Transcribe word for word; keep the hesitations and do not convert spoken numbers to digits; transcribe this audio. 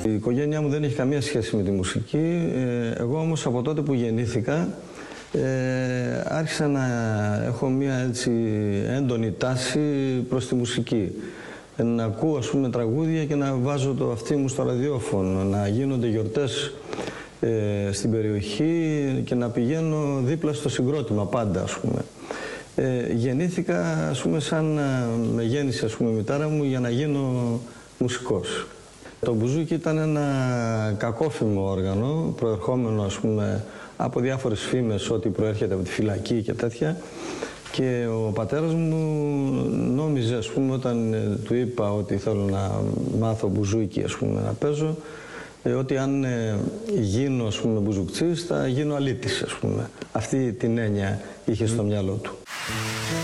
Η οικογένειά μου δεν έχει καμία σχέση με τη μουσική. Εγώ όμως από τότε που γεννήθηκα ε, άρχισα να έχω μια έτσι έντονη τάση προς τη μουσική. Να ακούω ας πούμε τραγούδια και να βάζω το αυτί μου στο ραδιόφωνο, να γίνονται γιορτές ε, στην περιοχή και να πηγαίνω δίπλα στο συγκρότημα πάντα ας πούμε. Ε, γεννήθηκα ας πούμε σαν με γέννησε ας πούμε η μητέρα μου για να γίνω μουσικός. Το μπουζούκι ήταν ένα κακόφημο όργανο, προερχόμενο ας πούμε από διάφορες φήμες ότι προέρχεται από τη φυλακή και τέτοια. Και ο πατέρας μου νόμιζε, ας πούμε, όταν ε, του είπα ότι θέλω να μάθω μπουζούκι, ας πούμε, να παίζω, ε, ότι αν ε, γίνω, ας πούμε, μπουζουκτσής, θα γίνω αλήτης, ας πούμε. Αυτή την έννοια είχε στο μυαλό του.